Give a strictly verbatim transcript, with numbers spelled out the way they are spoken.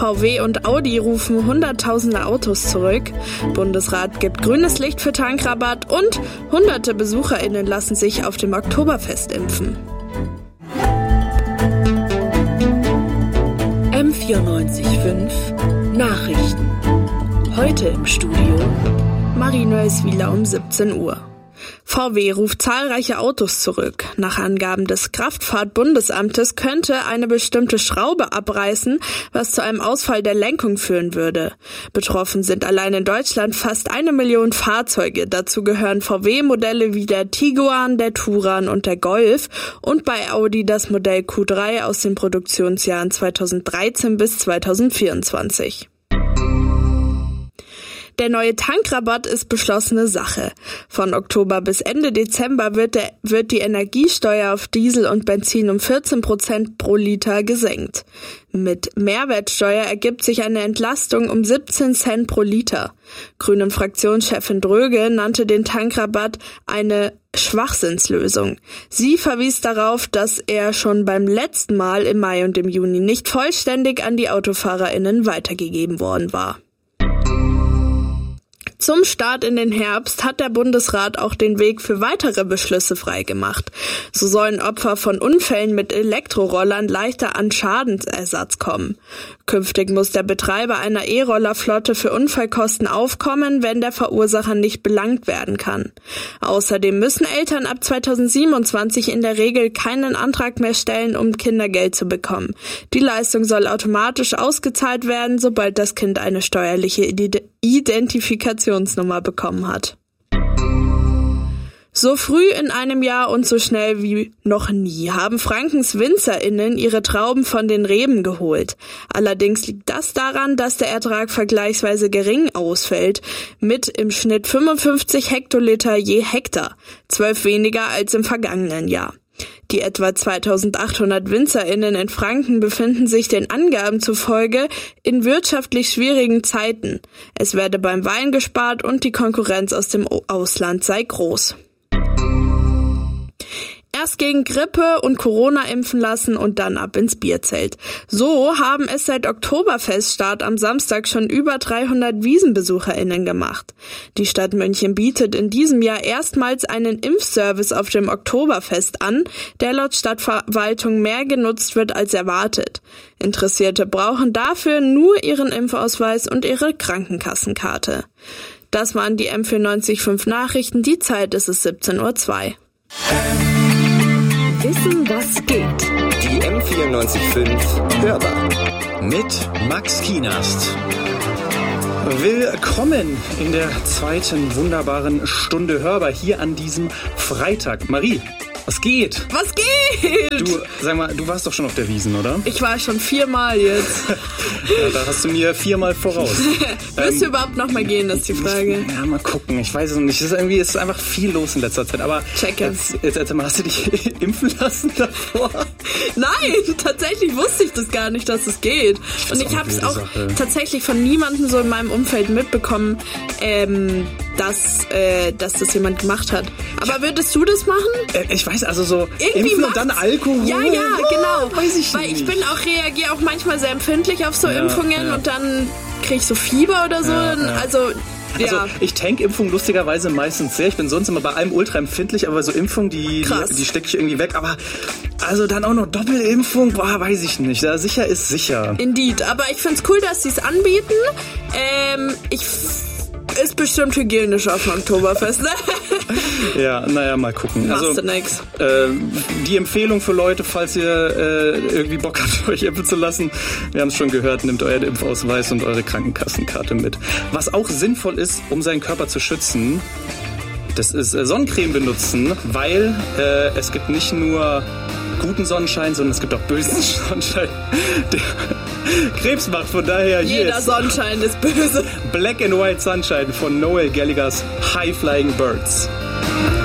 V W und Audi rufen hunderttausende Autos zurück. Bundesrat gibt grünes Licht für Tankrabatt und hunderte BesucherInnen lassen sich auf dem Oktoberfest impfen. M vierundneunzig Komma fünf Nachrichten. Heute im Studio Marie Neueswieler um siebzehn Uhr. V W ruft zahlreiche Autos zurück. Nach Angaben des Kraftfahrtbundesamtes könnte eine bestimmte Schraube abreißen, was zu einem Ausfall der Lenkung führen würde. Betroffen sind allein in Deutschland fast eine Million Fahrzeuge. Dazu gehören V W-Modelle wie der Tiguan, der Touran und der Golf und bei Audi das Modell Q drei aus den Produktionsjahren zweitausenddreizehn bis zweitausendvierundzwanzig. Der neue Tankrabatt ist beschlossene Sache. Von Oktober bis Ende Dezember wird, der, wird die Energiesteuer auf Diesel und Benzin um vierzehn Prozent pro Liter gesenkt. Mit Mehrwertsteuer ergibt sich eine Entlastung um siebzehn Cent pro Liter. Grünen-Fraktionschefin Dröge nannte den Tankrabatt eine Schwachsinnslösung. Sie verwies darauf, dass er schon beim letzten Mal im Mai und im Juni nicht vollständig an die AutofahrerInnen weitergegeben worden war. Zum Start in den Herbst hat der Bundesrat auch den Weg für weitere Beschlüsse freigemacht. So sollen Opfer von Unfällen mit Elektrorollern leichter an Schadensersatz kommen. Künftig muss der Betreiber einer E-Rollerflotte für Unfallkosten aufkommen, wenn der Verursacher nicht belangt werden kann. Außerdem müssen Eltern ab zweitausendsiebenundzwanzig in der Regel keinen Antrag mehr stellen, um Kindergeld zu bekommen. Die Leistung soll automatisch ausgezahlt werden, sobald das Kind eine steuerliche Identifikationsnummer bekommen hat. So früh in einem Jahr und so schnell wie noch nie haben Frankens WinzerInnen ihre Trauben von den Reben geholt. Allerdings liegt das daran, dass der Ertrag vergleichsweise gering ausfällt, mit im Schnitt fünfundfünfzig Hektoliter je Hektar, zwölf weniger als im vergangenen Jahr. Die etwa zweitausendachthundert WinzerInnen in Franken befinden sich den Angaben zufolge in wirtschaftlich schwierigen Zeiten. Es werde beim Wein gespart und die Konkurrenz aus dem Ausland sei groß. Erst gegen Grippe und Corona impfen lassen und dann ab ins Bierzelt. So haben es seit Oktoberfeststart am Samstag schon über dreihundert WiesenbesucherInnen gemacht. Die Stadt München bietet in diesem Jahr erstmals einen Impfservice auf dem Oktoberfest an, der laut Stadtverwaltung mehr genutzt wird als erwartet. Interessierte brauchen dafür nur ihren Impfausweis und ihre Krankenkassenkarte. Das waren die M vierundneunzig Komma fünf Nachrichten. Die Zeit ist es siebzehn Uhr zwei. Wissen, was geht. Die M vierundneunzig Komma fünf Hörbar. Mit Max Kienast. Willkommen in der zweiten wunderbaren Stunde Hörbar hier an diesem Freitag. Marie, was geht? Was geht? Du, sag mal, du warst doch schon auf der Wiesn, oder? Ich war schon viermal jetzt. Ja, da hast du mir viermal voraus. Willst ähm, du überhaupt noch mal gehen, ist die Frage. Ja, mal gucken. Ich weiß es noch nicht. Es ist irgendwie es ist einfach viel los in letzter Zeit. Aber Checke. Jetzt, jetzt erzähl mal, hast du dich impfen lassen davor? Nein, tatsächlich wusste ich das gar nicht, dass es geht. Und ich habe es auch Sache. tatsächlich von niemandem so in meinem Umfeld mitbekommen, ähm, dass, äh, dass das jemand gemacht hat. Aber würdest du das machen? Äh, ich weiß, also so Irgendwie impfen und dann Alkohol. Ja, ja, oh, genau. Weiß ich Weil nicht. ich bin auch, reagiere auch manchmal sehr empfindlich auf so ja, Impfungen ja. und dann kriege ich so Fieber oder so. Ja, ja. Also, ja. Also ich tank Impfungen lustigerweise meistens sehr. Ich bin sonst immer bei allem ultra empfindlich, aber so Impfungen, die, die, die stecke ich irgendwie weg. Aber also dann auch noch Doppelimpfung, boah, weiß ich nicht. Da sicher ist sicher. Indeed. Aber ich find's cool, dass sie es anbieten. Ähm, ich ist bestimmt hygienisch auf dem Oktoberfest, ne? Ja, naja, mal gucken. Machst also, du nix. Äh, die Empfehlung für Leute, falls ihr äh, irgendwie Bock habt, euch impfen zu lassen, wir haben es schon gehört, nehmt euren Impfausweis und eure Krankenkassenkarte mit. Was auch sinnvoll ist, um seinen Körper zu schützen, das ist äh, Sonnencreme benutzen, weil äh, es gibt nicht nur guten Sonnenschein, sondern es gibt auch bösen Sonnenschein, der Krebs macht. Von daher hier jeder Sonnenschein ist böse. Black and White Sunshine von Noel Gallaghers High Flying Birds.